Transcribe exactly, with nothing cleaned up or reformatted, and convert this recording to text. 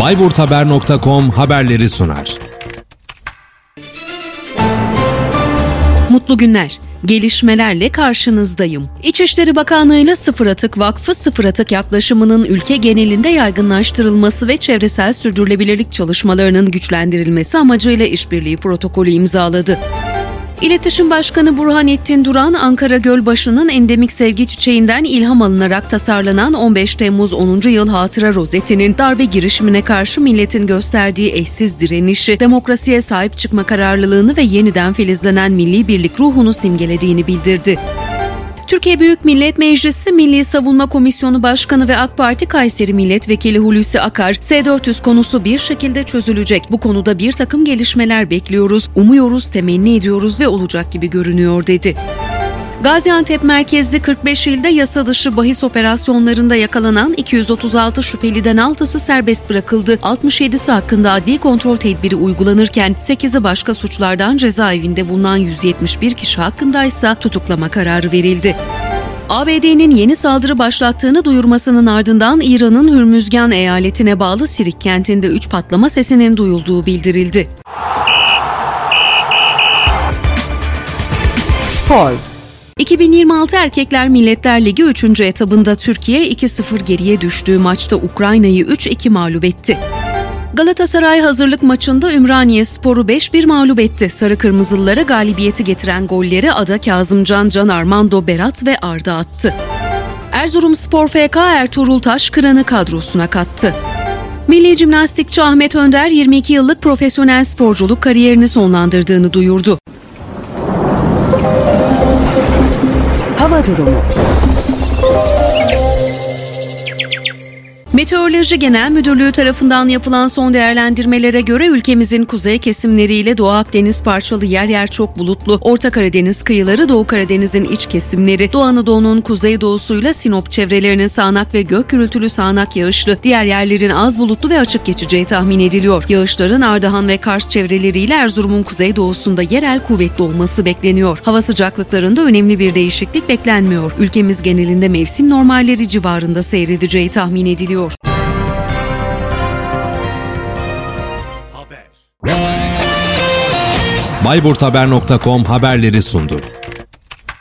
bayburthaber nokta com haberleri sunar. Mutlu günler. Gelişmelerle karşınızdayım. İçişleri Bakanlığı'yla Sıfır Atık Vakfı, sıfır atık yaklaşımının ülke genelinde yaygınlaştırılması ve çevresel sürdürülebilirlik çalışmalarının güçlendirilmesi amacıyla işbirliği protokolü imzaladı. İletişim Başkanı Burhanettin Duran, Ankara Gölbaşı'nın endemik sevgi çiçeğinden ilham alınarak tasarlanan on beş Temmuz onuncu Yıl Hatıra Rozeti'nin darbe girişimine karşı milletin gösterdiği eşsiz direnişi, demokrasiye sahip çıkma kararlılığını ve yeniden filizlenen milli birlik ruhunu simgelediğini bildirdi. Türkiye Büyük Millet Meclisi Milli Savunma Komisyonu Başkanı ve AK Parti Kayseri Milletvekili Hulusi Akar, S dört yüz konusu bir şekilde çözülecek. Bu konuda bir takım gelişmeler bekliyoruz, umuyoruz, temenni ediyoruz ve olacak gibi görünüyor dedi. Gaziantep merkezli kırk beş ilde yasa dışı bahis operasyonlarında yakalanan iki yüz otuz altı şüpheliden altısı serbest bırakıldı. altmış yedisi hakkında adli kontrol tedbiri uygulanırken sekizi başka suçlardan cezaevinde bulunan yüz yetmiş bir kişi hakkında ise tutuklama kararı verildi. A B D'nin yeni saldırı başlattığını duyurmasının ardından İran'ın Hürmüzgan eyaletine bağlı Sirik kentinde üç patlama sesinin duyulduğu bildirildi. Spor. iki bin yirmi altı Erkekler Milletler Ligi üçüncü etabında Türkiye iki sıfır geriye düştüğü maçta Ukrayna'yı üç iki mağlup etti. Galatasaray hazırlık maçında Ümraniyespor'u beş bir mağlup etti. Sarı Kırmızılılara galibiyeti getiren golleri Ada Kazımcan, Can Armando Berat ve Arda attı. Erzurumspor F K Ertuğrul Taşkıran'ı kadrosuna kattı. Milli jimnastikçi Ahmet Önder yirmi iki yıllık profesyonel sporculuk kariyerini sonlandırdığını duyurdu. Hava durumu. Meteoroloji Genel Müdürlüğü tarafından yapılan son değerlendirmelere göre ülkemizin kuzey kesimleriyle Doğu Akdeniz parçalı yer yer çok bulutlu, Orta Karadeniz kıyıları, Doğu Karadeniz'in iç kesimleri, Doğu Anadolu'nun kuzeydoğusuyla Sinop çevrelerinin sağanak ve gök gürültülü sağanak yağışlı, diğer yerlerin az bulutlu ve açık geçeceği tahmin ediliyor. Yağışların Ardahan ve Kars çevreleriyle Erzurum'un kuzeydoğusunda yerel kuvvetli olması bekleniyor. Hava sıcaklıklarında önemli bir değişiklik beklenmiyor. Ülkemiz genelinde mevsim normalleri civarında seyredeceği tahmin ediliyor. bayburthaber nokta com haberleri sundu.